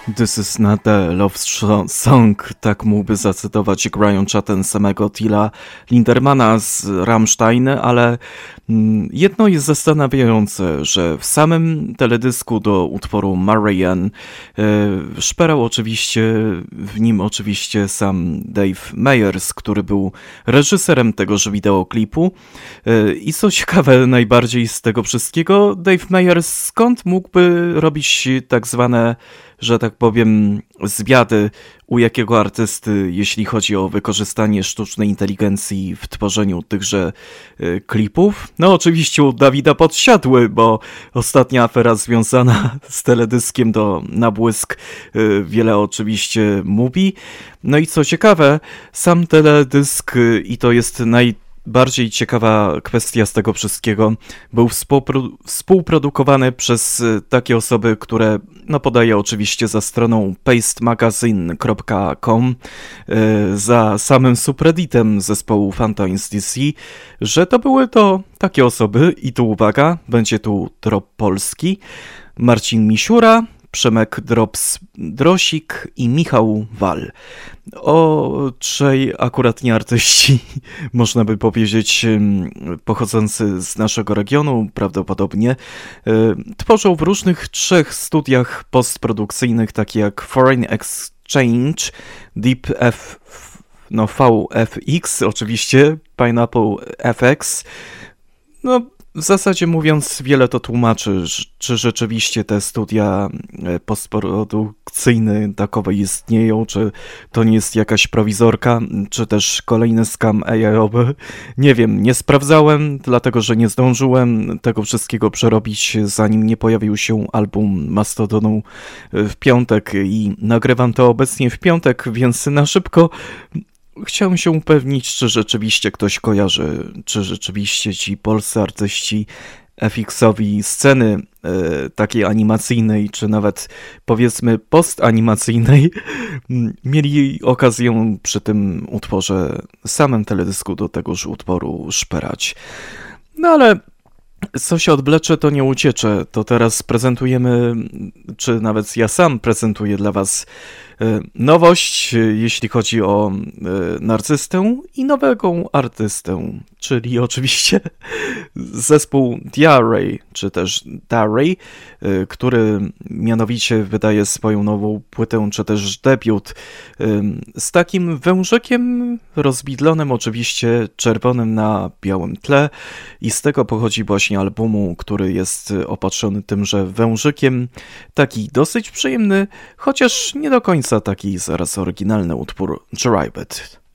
This is not a love song, tak mógłby zacytować grająca ten samego Tilla Lindermana z Rammstein, ale jedno jest zastanawiające, że w samym teledysku do utworu Marianne szperał oczywiście w nim sam Dave Meyers, który był reżyserem tegoż wideoklipu. I co ciekawe najbardziej z tego wszystkiego, Dave Meyers skąd mógłby robić tak zwane, że tak powiem, zwiady u jakiego artysty, jeśli chodzi o wykorzystanie sztucznej inteligencji w tworzeniu tychże klipów? No oczywiście u Dawida Podsiadły, bo ostatnia afera związana z teledyskiem na błysk wiele oczywiście mówi. No i co ciekawe, sam teledysk, i to jest najbardziej ciekawa kwestia z tego wszystkiego, był współprodukowany przez takie osoby, które podaję oczywiście za stroną pastemagazine.com, za samym subredditem zespołu Phantoms DC, że to były to takie osoby, i tu uwaga, będzie tu drop polski: Marcin Misiura, Przemek Drosik i Michał Wal. O trzej akuratnie artyści, można by powiedzieć, pochodzący z naszego regionu prawdopodobnie, tworzą w różnych trzech studiach postprodukcyjnych, takie jak Foreign Exchange, Deep VFX, oczywiście Pineapple FX. W zasadzie mówiąc, wiele to tłumaczy, czy rzeczywiście te studia postprodukcyjne takowe istnieją, czy to nie jest jakaś prowizorka, czy też kolejny scam AI-owy. Nie wiem, nie sprawdzałem, dlatego że nie zdążyłem tego wszystkiego przerobić, zanim nie pojawił się album Mastodonu w piątek, i nagrywam to obecnie w piątek, więc na szybko chciałem się upewnić, czy rzeczywiście ktoś kojarzy, czy rzeczywiście ci polscy artyści FX-owi sceny takiej animacyjnej, czy nawet powiedzmy post-animacyjnej, mieli okazję przy tym utworze, samym teledysku do tegoż utworu szperać. No ale co się odwlecze, to nie uciecze. To teraz prezentujemy, czy nawet ja sam prezentuję dla was nowość, jeśli chodzi o Narcystę i nowego artystę, czyli oczywiście zespół Diarray, czy też Darray, który mianowicie wydaje swoją nową płytę, czy też debiut z takim wężykiem rozbidlonym, oczywiście czerwonym na białym tle, i z tego pochodzi właśnie albumu, który jest opatrzony tymże wężykiem, taki dosyć przyjemny, chociaż nie do końca taki zaraz oryginalny utwór Drive It.